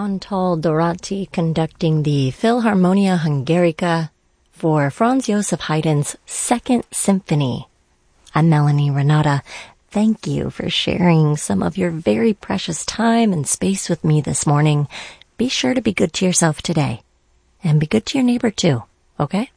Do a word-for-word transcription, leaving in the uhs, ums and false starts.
Chantal Dorati conducting the Philharmonia Hungarica for Franz Joseph Haydn's Second Symphony. I'm Melanie Renata. Thank you for sharing some of your very precious time and space with me this morning. Be sure to be good to yourself today. And be good to your neighbor too, okay?